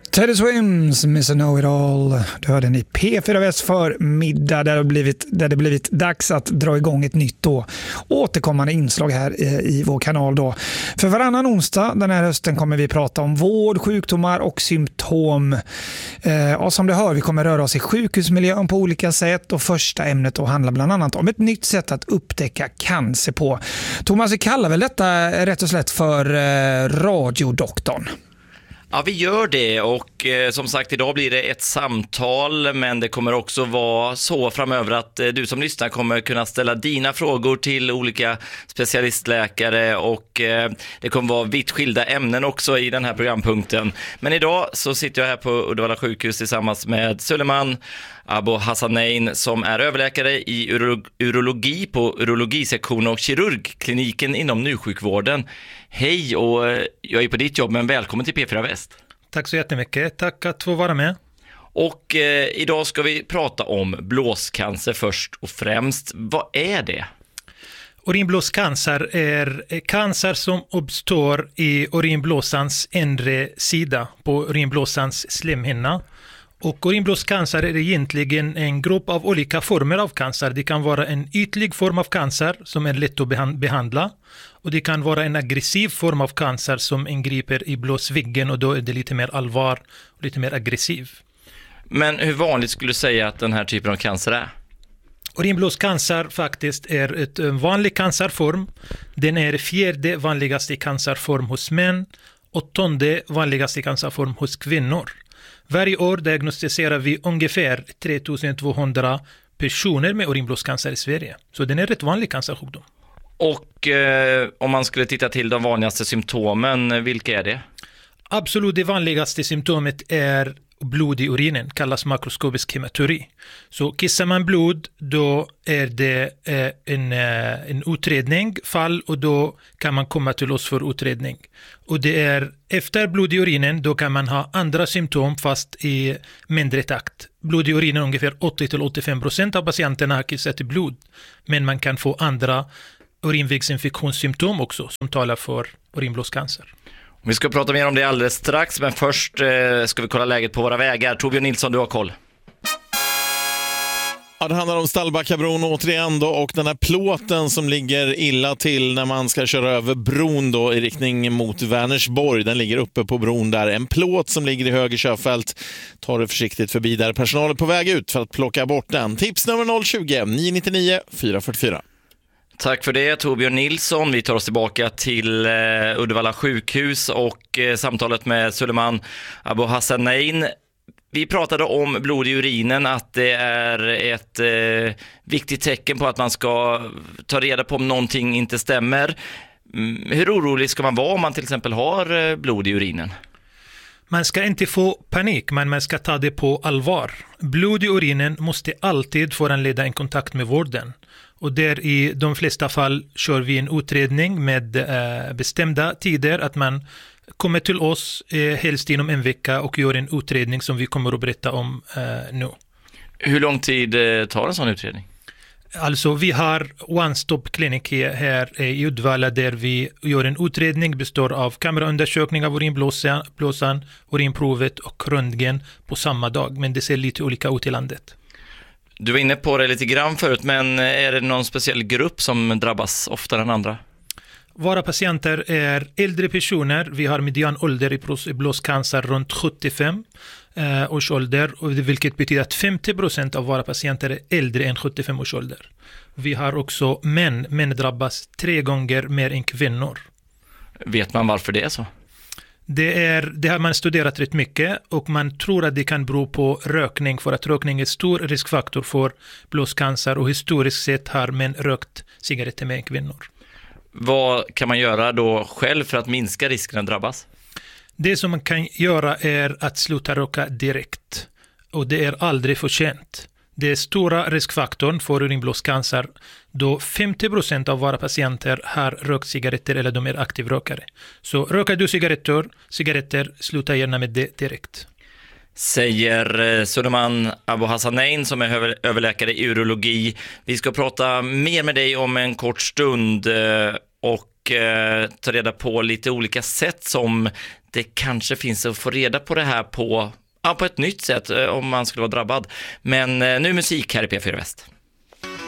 Teddy Swims, Mr. Know-It-All. Du hörde ni P4 Väst för middag där det blivit dags att dra igång ett nytt återkommande inslag här i vår kanal då. För varannan onsdag den här hösten kommer vi prata om vård, sjukdomar och symptom. Och som du hör, vi kommer röra oss i sjukhusmiljön på olika sätt och första ämnet då handlar bland annat om ett nytt sätt att upptäcka cancer på. Thomas, vi kallar väl detta rätt och slätt för radiodoktorn? Ja, vi gör det och som sagt idag blir det ett samtal, men det kommer också vara så framöver att du som lyssnar kommer kunna ställa dina frågor till olika specialistläkare och det kommer vara vitt skilda ämnen också i den här programpunkten. Men idag så sitter jag här på Uddevalla sjukhus tillsammans med Suleiman Abu Hassanein som är överläkare i urologi på urologisektionen och kirurgkliniken inom njursjukvården. Hej, och jag är på ditt jobb, men välkommen till P4 Väst. Tack så jättemycket, tack att få vara med. Och idag ska vi prata om blåscancer först och främst. Vad är det? Urinblåscancer är cancer som uppstår i urinblåsans inre sida på urinblåsans slemhinna. Och urinblåscancer är egentligen en grupp av olika former av cancer. Det kan vara en ytlig form av cancer som är lätt att behandla. Och det kan vara en aggressiv form av cancer som ingriper i blåsväggen och då är det lite mer allvar och lite mer aggressiv. Men hur vanligt skulle du säga att den här typen av cancer är? Urinblåscancer faktiskt är en vanlig cancerform. Den är fjärde vanligaste cancerform hos män och 8:e vanligaste cancerform hos kvinnor. Varje år diagnostiserar vi ungefär 3200 personer med urinblåscancer i Sverige. Så den är rätt vanlig cancersjukdom. Och om man skulle titta till de vanligaste symptomen, vilka är det? Absolut, det vanligaste symptomet är blod i urinen, kallas makroskopisk hematuri. Så kissar man blod, då är det en utredning, fall, och då kan man komma till oss för utredning. Och det är efter blod i urinen, då kan man ha andra symptom fast i mindre takt. Blod i urinen, ungefär 80-85% av patienterna har kissat i blod. Men man kan få andra urinvägsinfektionssymptom också som talar för urinblåscancer. Vi ska prata mer om det alldeles strax, men först ska vi kolla läget på våra vägar. Torbjörn Nilsson, du har koll. Ja, det handlar om Stallbackabron återigen då, och den här plåten som ligger illa till när man ska köra över bron då i riktning mot Vänersborg. Den ligger uppe på bron där. En plåt som ligger i höger körfält. Ta det försiktigt förbi där. Personalen är på väg ut för att plocka bort den. Tips nummer 020 999 444. Tack för det, Torbjörn Nilsson. Vi tar oss tillbaka till Uddevalla sjukhus och samtalet med Suleiman Abu Hassanein. Vi pratade om blod i urinen, att det är ett viktigt tecken på att man ska ta reda på om någonting inte stämmer. Hur orolig ska man vara om man till exempel har blod i urinen? Man ska inte få panik, men man ska ta det på allvar. Blod i urinen måste alltid föranleda en kontakt med vården. Och där i de flesta fall kör vi en utredning med bestämda tider att man kommer till oss helst inom en vecka och gör en utredning som vi kommer att berätta om nu. Hur lång tid tar en sån utredning? Alltså vi har one-stop-klinik här i Uddevalla där vi gör en utredning, består av kameraundersökning av urinblåsan, urinprovet och röntgen på samma dag, men det ser lite olika ut i landet. Du var inne på det lite grann förut, men är det någon speciell grupp som drabbas oftare än andra? Våra patienter är äldre personer. Vi har medianålder i blåscancer runt 75 års ålder, vilket betyder att 50% av våra patienter är äldre än 75 års ålder. Vi har också män drabbas 3 gånger mer än kvinnor. Vet man varför det är så? Det har man studerat rätt mycket och man tror att det kan bero på rökning, för att rökning är stor riskfaktor för blåscancer och historiskt sett har män rökt cigaretter mer än kvinnor. Vad kan man göra då själv för att minska risken att drabbas? Det som man kan göra är att sluta röka direkt, och det är aldrig för sent. Det är stora riskfaktorn för urinblåscancer då 50% av våra patienter har rökt cigaretter eller de är aktivrökare. Så röker du cigaretter, sluta gärna med det direkt. Säger Suleiman Abu Hassanein som är överläkare i urologi. Vi ska prata mer med dig om en kort stund och ta reda på lite olika sätt som det kanske finns att få reda på det här på ett nytt sätt om man skulle vara drabbad. Men nu musik här i P4 Väst.